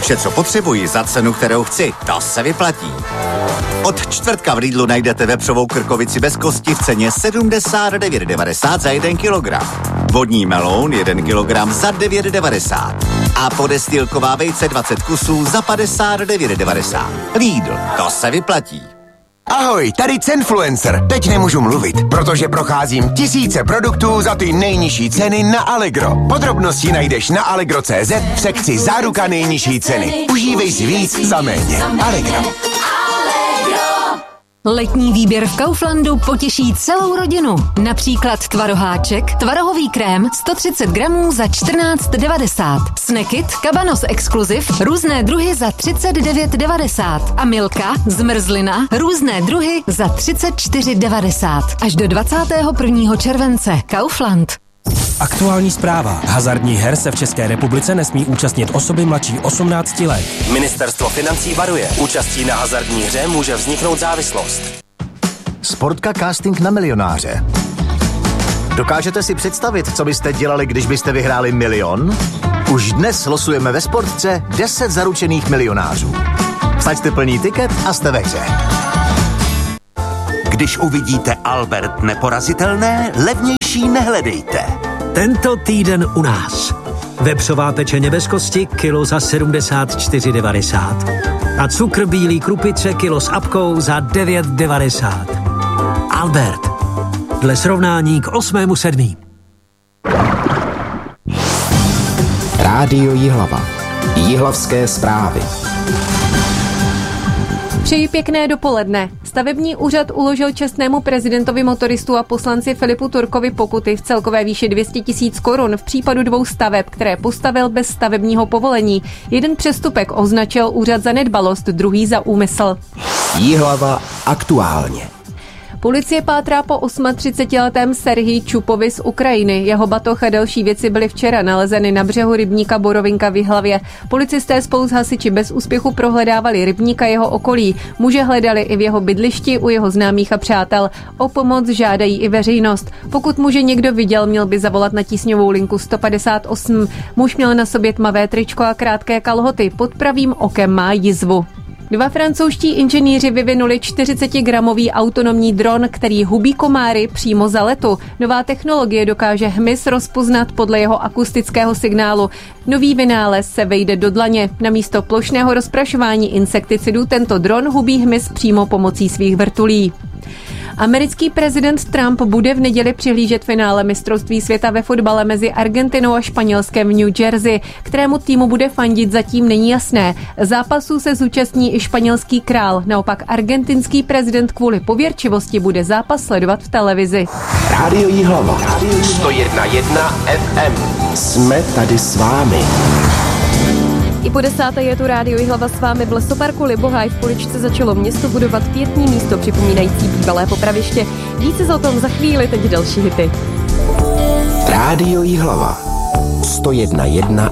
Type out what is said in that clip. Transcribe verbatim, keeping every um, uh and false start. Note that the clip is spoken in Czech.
Vše, co potřebuji za cenu, kterou chci, to se vyplatí. Od čtvrtka v Lidlu najdete vepřovou krkovici bez kosti v ceně sedmdesát devět devadesát za jeden kilogram. Vodní meloun jeden kilogram za devět devadesát. A podestýlková vejce dvacet kusů za padesát devět devadesát. Lidl, to se vyplatí. Ahoj, tady Cenfluencer. Teď nemůžu mluvit, protože procházím tisíce produktů za ty nejnižší ceny na Allegro. Podrobnosti najdeš na allegro tečka cé zet v sekci Záruka nejnižší ceny. Užívej si víc za méně. Allegro. Letní výběr v Kauflandu potěší celou rodinu. Například tvaroháček, tvarohový krém sto třicet gramů za čtrnáct devadesát. Snackit, Cabanos Exclusive, různé druhy za třicet devět devadesát. A Milka, zmrzlina, různé druhy za třicet čtyři devadesát. Až do dvacátého prvního července. Kaufland. Aktuální zpráva. Hazardních her se v České republice nesmí účastnit osoby mladší osmnácti let. Ministerstvo financí varuje. Účastí na hazardní hře může vzniknout závislost. Sportka casting na milionáře. Dokážete si představit, co byste dělali, když byste vyhráli milion? Už dnes losujeme ve Sportce deset zaručených milionářů. Vsaďte plný tiket a jste ve hře. Když uvidíte Albert neporazitelné, levnější nehledejte. Tento týden u nás. Vepřová pečeně bez kosti kilo za sedmdesát čtyři devadesát. A cukr bílý krupice kilo s apkou za devět devadesát. Albert. Dle srovnání k osmému sedmý. Rádio Jihlava. Jihlavské zprávy. Přeji pěkné dopoledne. Stavební úřad uložil čestnému prezidentovi motoristu a poslanci Filipu Turkovi pokuty v celkové výši dvě stě tisíc korun v případu dvou staveb, které postavil bez stavebního povolení. Jeden přestupek označil úřad za nedbalost, druhý za úmysl. Jihlava aktuálně. Policie pátrá po třicetiosmiletém Serhii Čupovi z Ukrajiny. Jeho batoh a další věci byly včera nalezeny na břehu rybníka Borovinka v Jihlavě. Policisté spolu s hasiči bez úspěchu prohledávali rybníka jeho okolí. Muže hledali i v jeho bydlišti, u jeho známých a přátel. O pomoc žádají i veřejnost. Pokud muže někdo viděl, měl by zavolat na tísňovou linku sto padesát osm. Muž měl na sobě tmavé tričko a krátké kalhoty. Pod pravým okem má jizvu. Dva francouzští inženýři vyvinuli čtyřicetigramový autonomní dron, který hubí komáry přímo za letu. Nová technologie dokáže hmyz rozpoznat podle jeho akustického signálu. Nový vynález se vejde do dlaně. Namísto plošného rozprašování insekticidů tento dron hubí hmyz přímo pomocí svých vrtulí. Americký prezident Trump bude v neděli přihlížet finále mistrovství světa ve fotbale mezi Argentinou a Španělskem v New Jersey. Kterému týmu bude fandit, zatím není jasné. Zápasu se zúčastní i španělský král. Naopak argentinský prezident kvůli pověrčivosti bude zápas sledovat v televizi. Rádio Jihlava. sto jedna celá jedna ef em. Jsme tady s vámi. I po desáté je tu Rádio Jihlava s vámi. V lesoparku Libohaj v Poličce začalo město budovat pietní místo připomínající bývalé popraviště. Více o tom za chvíli, teď další hity. Rádio Jihlava. sto jedna celá jedna